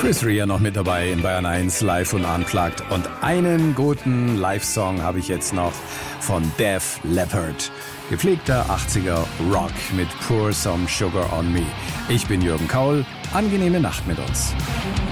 Chris Rea noch mit dabei in Bayern 1 live und unplugged. Und einen guten Live-Song habe ich jetzt noch von Def Leppard. Gepflegter 80er Rock mit Pour Some Sugar on Me. Ich bin Jürgen Kaul. Angenehme Nacht mit uns.